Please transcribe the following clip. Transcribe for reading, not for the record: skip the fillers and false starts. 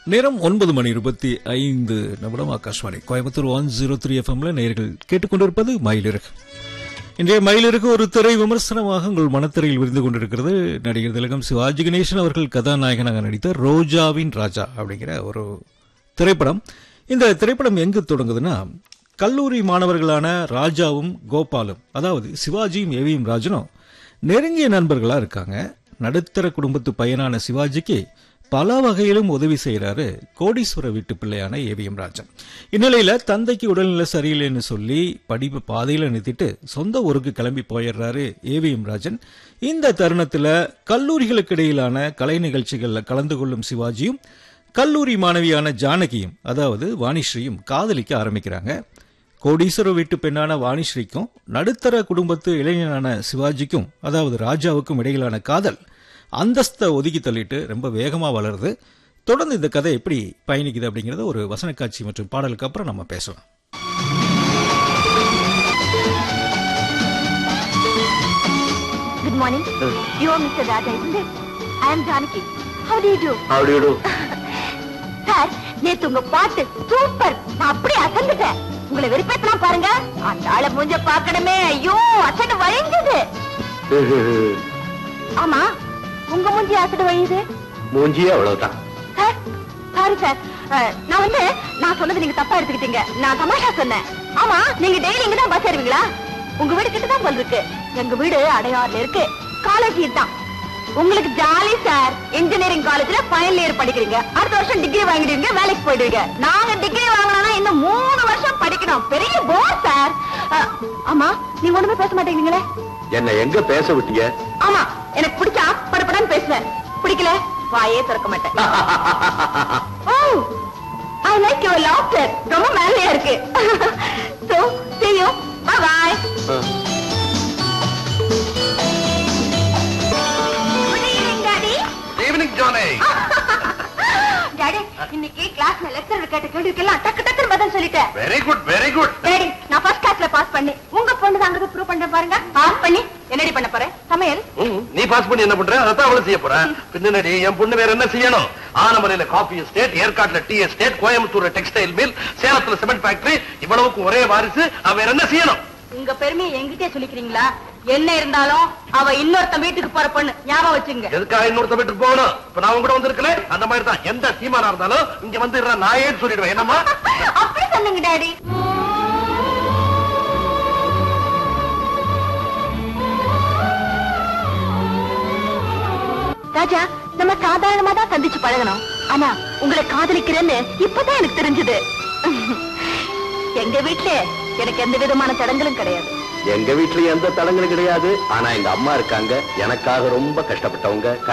நேரம் 9:25 ஆகாஷ்வாணி கோயம்புத்தூர் 103 எஃப்எம்ல நேயர்கள் கேட்டுக்கொண்டிருப்பது மயிலிறகு. இன்றைய மயிலிறகு ஒரு திரை விமர்சனமாக உங்கள் மனத்திரையில் விரிந்து கொண்டிருக்கிறது. நடிகர் திலகம் சிவாஜி கணேசன் அவர்கள் கதாநாயகனாக நடித்த ரோஜாவின் ராஜா அப்படிங்கிற ஒரு திரைப்படம். இந்த திரைப்படம் எங்கு தொடங்குதுன்னா, கல்லூரி மாணவர்களான ராஜாவும் கோபாலும், அதாவது சிவாஜியும் ஏவிஎம் ராஜனும் நெருங்கிய நண்பர்களா இருக்காங்க. நடுத்தர குடும்பத்து பையனான சிவாஜிக்கு பல வகையிலும் உதவி செய்யறாரு கோடீஸ்வர வீட்டு பிள்ளையான ஏவிஎம் ராஜன். இந்நிலையில தந்தைக்கு உடல்நிலை சரியில்லைன்னு சொல்லி படிப்பு பாதையில நிறுத்திட்டு சொந்த ஊருக்கு கிளம்பி போயிடுறாரு ஏவிஎம் ராஜன். இந்த தருணத்துல கல்லூரிகளுக்கு இடையிலான கலை நிகழ்ச்சிகள்ல கலந்து கொள்ளும் சிவாஜியும் கல்லூரி மாணவியான ஜானகியும், அதாவது வாணிஸ்ரீயும் காதலிக்க ஆரம்பிக்கிறாங்க. கோடீஸ்வர வீட்டு பெண்ணான வாணிஸ்ரீக்கும் நடுத்தர குடும்பத்து இளைஞனான சிவாஜிக்கும், அதாவது ராஜாவுக்கும் இடையிலான காதல் அந்தஸ்தை ஒதுக்கி தள்ளிட்டு ரொம்ப வேகமா வளருது. தொடர்ந்து இந்த கதை எப்படி பயணிக்குது அப்படிங்கறத ஒரு வசன காட்சி மற்றும் பாடலுக்கு அப்புறம் நம்ம பேசலாம். Good morning. You are Mr. Raja, isn't it? I am Janaki. How do you do? How do you do? Sir, நேத்து உங்க பாட்டு சூப்பர். நான் அப்படியே அசந்துட்டேன். உங்களை வெறுப்பேத்தனா பாருங்க. அந்த ஆளை மூஞ்ச பார்க்கணுமே. ஐயோ, அசடு வழிஞ்சது. ஆமா, உங்க மூஞ்சி அசடு வழியுது. மூஞ்சியே அவ்வளவுதான். Sir, sorry sir. நான் சொன்னது நீங்க தப்பா எடுத்துக்கிட்டீங்க. நான் தமாஷா சொன்னேன். ஆமா, நீங்க டெய்லி இங்க தான் பஸ் ஏறுவீங்களா? உங்க வீடு கிட்ட தான் போல் இருக்கு. எங்க வீடு அடையாறுல இருக்கு. காலேஜ் தான். உங்களுக்கு ஜாலி சார். இன்ஜினியரிங் காலேஜ்ல ஃபைனல் இயர் படிக்கிறீங்க. அடுத்த வருஷம் டிகிரி வாங்கிடுவீங்க, வேலைக்கு போயிடுவீங்க. நாங்க டிகிரி வாங்கணும்னா இன்னும் 3 வருஷம் படிக்கணும். பெரிய போர் சார். ஆமா, நீங்க ஒண்ணுமே பேச மாட்டேங்கிறீங்களே. என்ன எங்க பேச விட்டீங்க? ஆமா, எனக்கு பிடிச்சா படப்படான்னு பேசுவேன். பிடிக்கல வாயே திறக்க மாட்டேன். ஓ, I like your laughter. ரொம்ப மேலையா இருக்கு. So, see you. Bye bye. Good evening, Daddy. Evening Johnny. Daddy, இன்னைக்கு கிளாஸ்ல லெக்சரர் கேட்ட கேள்விக்கெல்லாம் டக்கு டக்குன்னு பதில் சொல்லிட்டேன். Very good very good. Daddy, நான் ஃபர்ஸ்ட் கிளாஸ்ல பாஸ் பண்ணி உங்க பொண்ணு தாங்கிறது ப்ரூவ் பண்றேன் பாருங்க. பாஸ் பண்ணி என்னடி பண்ண போறேன்? சமையல். நீ பாஸ் பண்ணி என்ன பண்ற? அதான் அவளை செய்ய போற. பின்னாடி என் பொண்ணு வேற என்ன செய்யணும்? ஆனமலையில காபி எஸ்டேட், ஏற்காட்டுல டீ எஸ்டேட், கோயம்புத்தூர்ல டெக்ஸ்டைல் மில், சேலத்துல சிமெண்ட் ஃபேக்டரி, இவ்வளவுக்கு ஒரே வாரிசு. அவ வேற என்ன செய்யணும்? உங்க பெருமையை என்கிட்டே சொல்லிக்கிறீங்களா? என்ன இருந்தாலும் அவ இன்னொருத்த வீட்டுக்கு போற பொண்ணு, ஞாபகம் வச்சுங்க. எதுக்காக இன்னொருத்த வீட்டுக்கு போகணும்? இப்ப நான் கூட வந்திருக்கல, அந்த மாதிரி தான். எந்த சீமானா இருந்தாலும் இங்க வந்து நாயே சொல்லிடுவேன். என்னமா அப்படி சொன்னீங்க டாடி. ராஜா, நம்ம சாதாரணமா தான் சந்திச்சு பழகணும். ஆனா உங்களை காதலிக்கிறேன்னு இப்பதான் எனக்கு தெரிஞ்சது. எங்க வீட்டுல எனக்கு எந்த விதமான தடங்களும் கிடையாது. எங்க வீட்டுல எந்த தடங்களும் கிடையாது. ஆனா எங்க அம்மா இருக்காங்க, எனக்காக ரொம்ப கஷ்டப்பட்டவங்க.